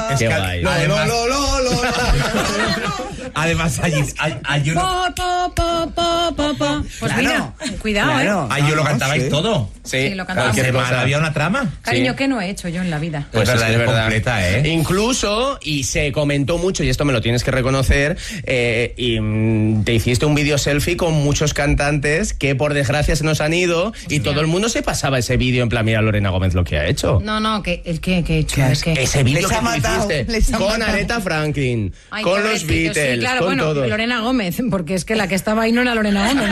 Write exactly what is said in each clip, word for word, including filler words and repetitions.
Es Qué que, guay. además, Lo, lo, lo, lo, lo. además hay, hay, hay uno... Pa, pa, pa, pa, pa, pa. Pues Claro, mira, cuidado, claro. ¿eh? Ahí yo lo No, cantabais sí. todo. Sí, Sí, lo cantamos. cualquier Semana cosa. había una trama. Cariño, Sí. ¿qué no he hecho yo en la vida? Pues Pues la es de verdad. completa, ¿eh? Incluso, y se comentó mucho, y esto me lo tienes que reconocer, eh, y mm, te hiciste un vídeo selfie con muchos cantantes que por desgracia se nos han ido y todo el mundo se pasaba ese vídeo en plan, mira Lorena Gómez lo que ha hecho. No, no, que el que, que he hecho, ¿Qué es que... Ese vídeo Les que ha tú matado, hiciste les ha con matado. Aretha Franklin, Ay, con qué los pobrecito, sí, Beatles, claro, con bueno, todo. Lorena Gómez, porque es que la que estaba ahí no era Lorena Gómez.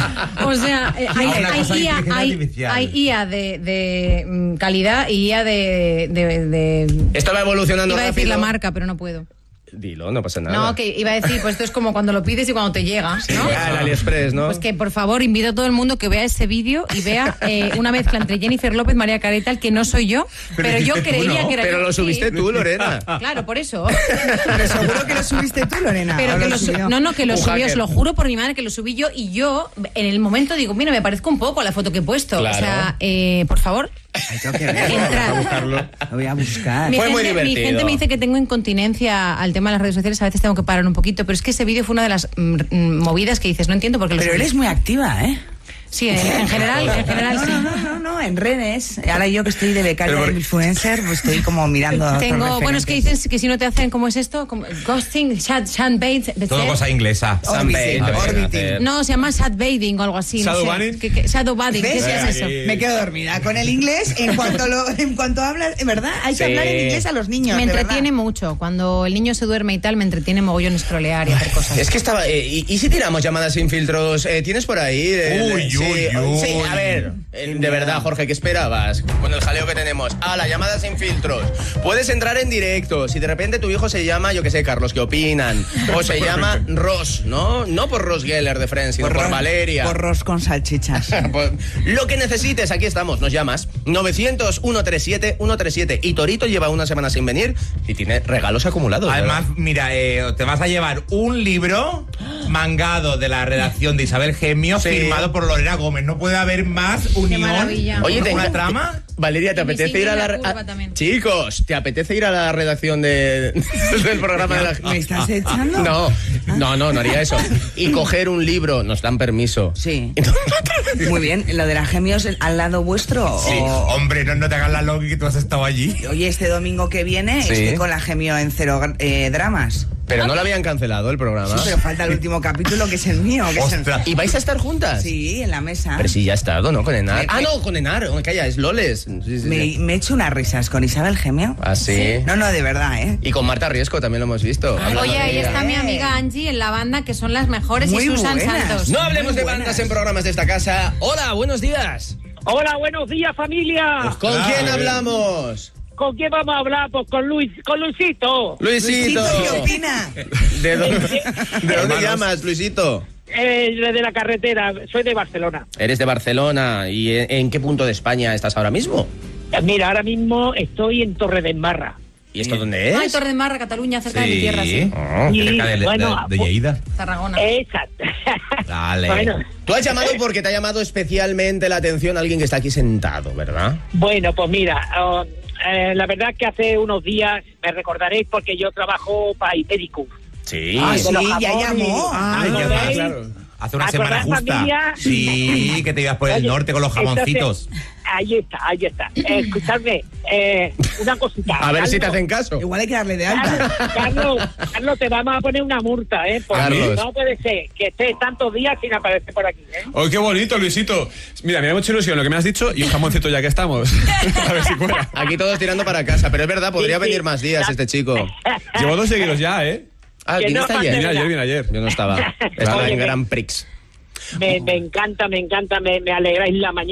O sea, eh, hay, Ah, una hay cosa de I A, inteligencia hay, artificial. hay I A de, de mm, calidad y I A de... de, de- Esto va evolucionando Iba a decir rápido. la marca, pero no puedo. Dilo, no pasa nada. No, que iba a decir, pues esto es como cuando lo pides y cuando te llega, ¿no? Ah, el AliExpress, ¿no? Pues que por favor invito a todo el mundo que vea ese vídeo y vea eh, una mezcla entre Jennifer López, María Carey, tal, que no soy yo, Pero pero, yo hiciste tú, creía ¿no? que era Pero yo. lo Sí. subiste tú, Lorena. Claro, por eso. Pero seguro que lo subiste tú, Lorena. Pero ¿o que lo lo su- subió? no, no, que lo Un subí, hacker. os lo juro por mi madre que lo subí yo y yo en el momento digo, mira, me parezco un poco a la foto que he puesto. Claro. O sea, eh, por favor, Ay, tengo que verlo. entrad. Lo voy a buscar. Mi Fue muy gente, mi divertido. gente me dice que tengo incontinencia al tema de las redes sociales, a veces tengo que parar un poquito, pero es que ese vídeo fue una de las mm, mm, movidas que dices, no entiendo por qué lo Pero subí. eres muy activa, ¿eh? Sí, en, en general, en general No, sí. no, no, no, no, en redes. Ahora yo que estoy de becaria Pero de por- influencer, pues estoy como mirando a otros Tengo, bueno, es que referentes. dicen que si no te hacen, ¿cómo es esto? Como ghosting, chat, chat bait, de Todo ser- cosa inglesa. Orbiting, Sunbait, orbiting. No, se llama chat baiting o algo así. no Shadow sé. banning. ¿Qué- qué- Shadow banning, ¿qué ¿Ves? es eso? Me quedo dormida. Con el inglés, en cuanto lo, en cuanto hablas, ¿verdad? Hay que Sí. hablar en inglés a los niños. Me de entretiene verdad. mucho. Cuando el niño se duerme y tal, me entretiene mogollón scrollear y hacer cosas. Es que estaba... eh, y, y si tiramos llamadas sin filtros? Eh, ¿Tienes por ahí? Eh, Uy, sí, uy, uy. sí, a ver, eh, de verdad, Jorge, ¿qué esperabas? Con el jaleo que tenemos. Ah, la llamada sin filtros. Puedes entrar en directo. Si de repente tu hijo se llama, yo qué sé, Carlos, ¿qué opinan? O se llama Ross, ¿no? No por Ross Geller de Friends, sino por, Porros- Valeria. Porros con salchichas. Pues, lo que necesites, aquí estamos, nos llamas novecientos, ciento treinta y siete, ciento treinta y siete. Y Torito lleva una semana sin venir y tiene regalos acumulados. Además, mira, eh, te vas a llevar un libro mangado de la redacción de Isabel Gemio, Sí. firmado por Lorena Gómez. No puede haber más unión. maravilla. Oye, ¿Una tengo- trama? Valeria, ¿te Y mi apetece ir a la... siguiente re- curva a- también. Chicos, ¿te apetece ir a la redacción de, del programa de la... ¿Me estás echando? No, no, no, no haría eso. Y coger un libro, nos dan permiso. Sí. Muy bien. ¿Lo de la Gemios al lado vuestro? Sí. o- Hombre, no, no te hagas la loca que tú has estado allí. Oye, este domingo que viene Sí. estoy con la Gemio en Cero eh, Dramas. Pero no lo habían cancelado el programa. Sí, pero falta el último capítulo que es el mío. Que es el- Ostras. ¿Y vais a estar juntas? Sí, en la mesa. Pero sí, ya ha estado, ¿no? Con Enar. Me- Ah, me- no, con Enar. Oh, calla, es Loles. Sí, sí, Me, sí. me he hecho unas risas con Isabel Gemio. Ah, sí. No, no, de verdad, ¿eh? Y con Marta Riesco también lo hemos visto. hablando Oye, de ahí ella. está mi amiga Angie en la banda, que son las mejores, Muy y Susan buenas. Santos. No hablemos Muy de buenas. bandas en programas de esta casa. Hola, buenos días. Hola, buenos días, familia. ¿Con Ostras. quién hablamos? ¿Con quién vamos a hablar? Pues con Luis, con Luisito. Luisito. Luisito, ¿qué opina? ¿De dónde, ¿de dónde llamas, Luisito? Eh, de la carretera, soy de Barcelona. Eres de Barcelona. ¿Y en, en qué punto de España estás ahora mismo? Eh, Mira, ahora mismo estoy en Torredembarra. ¿Y esto dónde es? Ay, Torre de Marra, Cataluña, cerca de mi tierra, sí. Oh. Y, Cerca de, de- bueno, de Lleida. Tarragona. Exacto. Dale. Bueno, Tú has llamado porque te ha llamado especialmente la atención alguien que está aquí sentado, ¿verdad? bueno, pues mira, oh, eh, la verdad es que hace unos días me recordaréis porque yo trabajo para Ipericus. Sí. Ah, de sí, los ya jamones. llamó. Ah, Ay, ¿no qué veis? más. claro. Hace una ¿Acordás, semana justa. familia? Sí, que te ibas por el Oye, norte con los jamoncitos. entonces, ahí está, ahí está. Eh, escuchadme, eh, una cosita. A ver si te Carlos, hacen caso. Igual hay que darle de alta. Carlos, Carlos, Carlos, te vamos a poner una multa, ¿eh? Porque Carlos. no puede ser que estés tantos días sin aparecer por aquí, ¿eh? ¡Oh, qué bonito, Luisito! Mira, me da mucha ilusión lo que me has dicho y un jamoncito ya que estamos. A ver si cuela. Aquí todos tirando para casa, pero es verdad, podría Sí, sí. venir más días este chico. Llevo dos seguidos ya, ¿eh? Ah, Que ¿viniste no ayer? Vine ayer, vine ayer. Yo no estaba. Estaba Oye, en me- Grand Prix. Me, me encanta, me encanta, me, me alegráis la mañana.